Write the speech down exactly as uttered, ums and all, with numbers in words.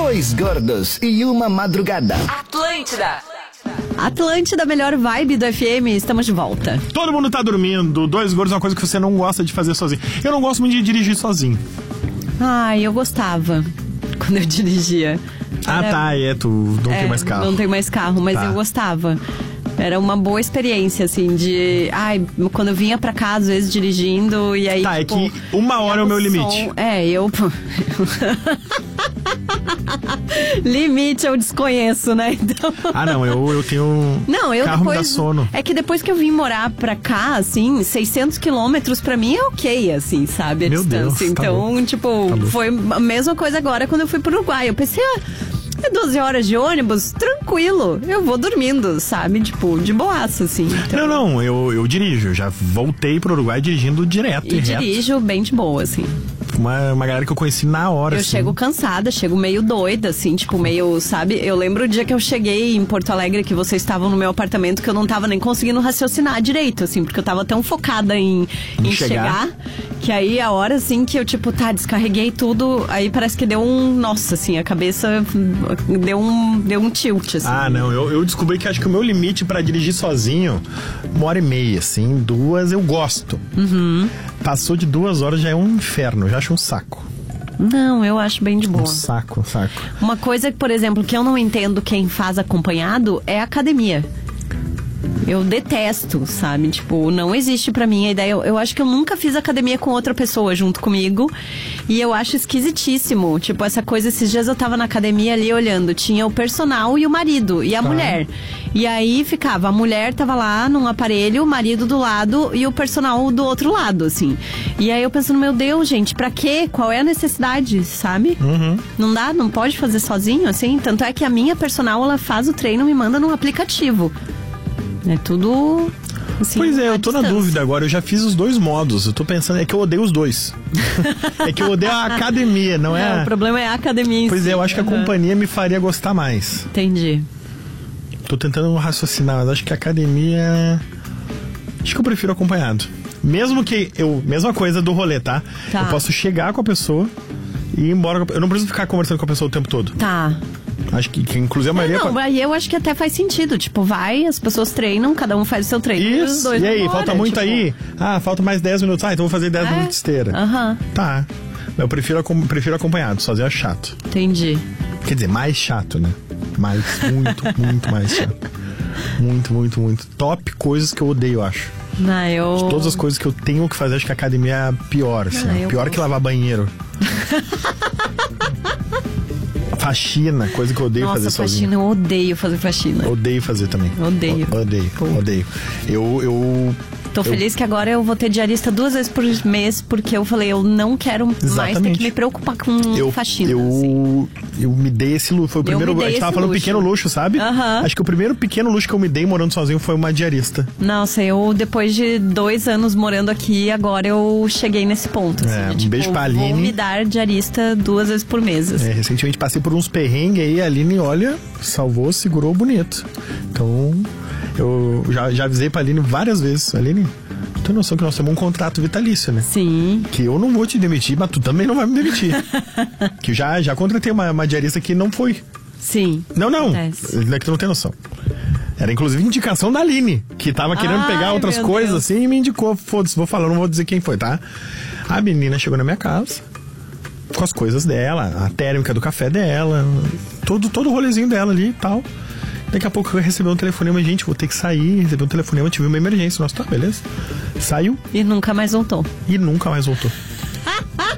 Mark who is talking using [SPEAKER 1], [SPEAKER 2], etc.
[SPEAKER 1] Dois gordos e uma madrugada.
[SPEAKER 2] Atlântida.
[SPEAKER 3] Atlântida, melhor vibe do F M, estamos de volta.
[SPEAKER 4] Todo mundo tá dormindo. Dois gordos é uma coisa que você não gosta de fazer sozinho. Eu não gosto muito de dirigir sozinho.
[SPEAKER 3] Ai, eu gostava quando eu dirigia.
[SPEAKER 4] Ah,
[SPEAKER 3] Era...
[SPEAKER 4] tá, é, tu não
[SPEAKER 3] é,
[SPEAKER 4] tem mais carro.
[SPEAKER 3] Não tenho mais carro, mas
[SPEAKER 4] tá.
[SPEAKER 3] eu gostava. Era uma boa experiência, assim, de... Ai, quando eu vinha pra cá, às vezes, dirigindo, e aí,
[SPEAKER 4] Tá,
[SPEAKER 3] tipo,
[SPEAKER 4] é que uma hora é o meu limite.
[SPEAKER 3] Som... É, eu... Limite eu desconheço, né? Então...
[SPEAKER 4] Ah, não, eu, eu tenho...
[SPEAKER 3] Não, eu
[SPEAKER 4] carro
[SPEAKER 3] depois...
[SPEAKER 4] me dá sono.
[SPEAKER 3] É que depois que eu vim morar pra cá, assim, seiscentos quilômetros pra mim é ok, assim, sabe? A
[SPEAKER 4] Meu
[SPEAKER 3] distância.
[SPEAKER 4] Deus, tá
[SPEAKER 3] então,
[SPEAKER 4] louco.
[SPEAKER 3] tipo,
[SPEAKER 4] Tá louco.
[SPEAKER 3] foi a mesma coisa agora quando eu fui pro Uruguai. Eu pensei, ah... É doze horas de ônibus, tranquilo. Eu vou dormindo, sabe? Tipo, de boaça, assim. Então...
[SPEAKER 4] Não, não, eu, eu dirijo. Eu já voltei pro Uruguai dirigindo direto e,
[SPEAKER 3] E
[SPEAKER 4] reto.
[SPEAKER 3] dirijo bem de boa, assim.
[SPEAKER 4] Uma, uma galera que eu conheci na hora,
[SPEAKER 3] Eu
[SPEAKER 4] assim.
[SPEAKER 3] chego cansada, chego meio doida, assim, tipo, meio, sabe? Eu lembro o dia que eu cheguei em Porto Alegre, que vocês estavam no meu apartamento, que eu não tava nem conseguindo raciocinar direito, assim, porque eu tava tão focada em, em,
[SPEAKER 4] Em
[SPEAKER 3] chegar.
[SPEAKER 4] chegar,
[SPEAKER 3] que aí a hora, assim, que eu, tipo, tá, descarreguei tudo, aí parece que deu um, nossa, assim, a cabeça deu um, deu um tilt, assim.
[SPEAKER 4] Ah, não, eu, eu descobri que acho que o meu limite pra dirigir sozinho, uma hora e meia, assim, duas eu gosto.
[SPEAKER 3] Uhum.
[SPEAKER 4] Passou de duas horas já é um inferno, já acho um saco.
[SPEAKER 3] Não, eu acho bem de boa.
[SPEAKER 4] Um saco, um saco.
[SPEAKER 3] Uma coisa, por exemplo, que eu não entendo quem faz acompanhado é academia. Eu detesto, sabe? Tipo, não existe pra mim a ideia. Eu, eu acho que eu nunca fiz academia com outra pessoa junto comigo. E eu acho esquisitíssimo. Tipo, essa coisa, esses dias eu tava na academia ali olhando. Tinha o personal e o marido. E a
[SPEAKER 4] Tá.
[SPEAKER 3] mulher. E aí ficava, a mulher tava lá num aparelho, o marido do lado e o personal do outro lado, assim. E aí eu pensando, meu Deus, gente, pra quê? Qual é a necessidade, sabe?
[SPEAKER 4] Uhum.
[SPEAKER 3] Não dá, não pode fazer sozinho, assim. Tanto é que a minha personal, ela faz o treino e me manda num aplicativo. É tudo... Assim,
[SPEAKER 4] Pois é,
[SPEAKER 3] à
[SPEAKER 4] eu tô na
[SPEAKER 3] distância.
[SPEAKER 4] dúvida agora, eu já fiz os dois modos. Eu tô pensando, é que eu odeio os dois. É que eu odeio a academia, não é?
[SPEAKER 3] É, o problema é a academia em
[SPEAKER 4] Pois
[SPEAKER 3] si.
[SPEAKER 4] é, eu acho que a
[SPEAKER 3] Uhum.
[SPEAKER 4] companhia me faria gostar mais.
[SPEAKER 3] Entendi.
[SPEAKER 4] Tô tentando raciocinar, mas acho que a academia... Acho que eu prefiro acompanhado. Mesmo que eu... Mesma coisa do rolê, tá?
[SPEAKER 3] Tá.
[SPEAKER 4] Eu posso chegar com a pessoa e ir embora. Eu não preciso ficar conversando com a pessoa o tempo todo.
[SPEAKER 3] Tá.
[SPEAKER 4] Acho que, que inclusive a
[SPEAKER 3] É,
[SPEAKER 4] maioria...
[SPEAKER 3] não, aí eu acho que até faz sentido. Tipo, vai, as pessoas treinam, cada um faz o seu treino. E os
[SPEAKER 4] Isso,
[SPEAKER 3] dois
[SPEAKER 4] e aí,
[SPEAKER 3] vão embora,
[SPEAKER 4] falta muito
[SPEAKER 3] tipo...
[SPEAKER 4] aí? Ah, falta mais dez minutos. Ah, então vou fazer dez
[SPEAKER 3] É.
[SPEAKER 4] minutos de esteira.
[SPEAKER 3] Aham,
[SPEAKER 4] Tá. Eu prefiro, acom- prefiro acompanhado, sozinho é chato.
[SPEAKER 3] entendi.
[SPEAKER 4] Quer dizer, mais chato, né? Mais, muito, muito mais chato. Muito, muito, muito. Top coisas que eu odeio, eu acho.
[SPEAKER 3] Não, eu...
[SPEAKER 4] De todas as coisas que eu tenho que fazer, acho que a academia é a pior, assim.
[SPEAKER 3] Ah, eu
[SPEAKER 4] pior
[SPEAKER 3] gosto.
[SPEAKER 4] que lavar banheiro. Faxina, coisa que eu odeio
[SPEAKER 3] Nossa,
[SPEAKER 4] fazer
[SPEAKER 3] faxina,
[SPEAKER 4] sozinho.
[SPEAKER 3] eu odeio fazer faxina.
[SPEAKER 4] Odeio fazer também.
[SPEAKER 3] Odeio.
[SPEAKER 4] O- Odeio,
[SPEAKER 3] Pô.
[SPEAKER 4] odeio. Eu, eu...
[SPEAKER 3] Tô feliz que agora eu vou ter diarista duas vezes por mês, porque eu falei, eu não quero mais ter
[SPEAKER 4] Exatamente.
[SPEAKER 3] que me preocupar com
[SPEAKER 4] Eu,
[SPEAKER 3] faxina.
[SPEAKER 4] eu,
[SPEAKER 3] assim.
[SPEAKER 4] eu me dei esse luxo. Foi o
[SPEAKER 3] Eu
[SPEAKER 4] primeiro.
[SPEAKER 3] me dei
[SPEAKER 4] A gente tava
[SPEAKER 3] esse
[SPEAKER 4] falando
[SPEAKER 3] luxo.
[SPEAKER 4] pequeno luxo, sabe?
[SPEAKER 3] Aham.
[SPEAKER 4] Acho que o primeiro pequeno luxo que eu me dei morando sozinho foi uma diarista.
[SPEAKER 3] Nossa, eu depois de dois anos morando aqui, agora eu cheguei nesse ponto. Assim,
[SPEAKER 4] É,
[SPEAKER 3] de,
[SPEAKER 4] um
[SPEAKER 3] tipo,
[SPEAKER 4] beijo pra
[SPEAKER 3] vou
[SPEAKER 4] Aline.
[SPEAKER 3] me dar diarista duas vezes por mês. assim.
[SPEAKER 4] É, recentemente passei por uns perrengues aí, a Aline, olha, salvou, segurou bonito. Então, eu já, já avisei pra Aline várias vezes. Aline, tu tem noção que nós temos um contrato vitalício, né?
[SPEAKER 3] Sim.
[SPEAKER 4] Que eu não vou te demitir, mas tu também não vai me demitir. Que eu já, já contratei uma, uma diarista que não foi.
[SPEAKER 3] Sim.
[SPEAKER 4] Não, não.
[SPEAKER 3] Acontece.
[SPEAKER 4] Não é que tu não tem noção. Era inclusive indicação da Aline, que tava querendo
[SPEAKER 3] Ai,
[SPEAKER 4] pegar outras
[SPEAKER 3] meu
[SPEAKER 4] coisas
[SPEAKER 3] Deus.
[SPEAKER 4] assim e me indicou. Foda-se, vou falar, não vou dizer quem foi, tá? A menina chegou na minha casa com as coisas dela, a térmica do café dela, todo, todo o rolezinho dela ali e tal. Daqui a pouco eu recebi um telefonema, gente, vou ter que sair, recebi um telefonema, tive uma emergência. Nossa, tá, beleza. Saiu
[SPEAKER 3] E nunca mais voltou.
[SPEAKER 4] e nunca mais voltou.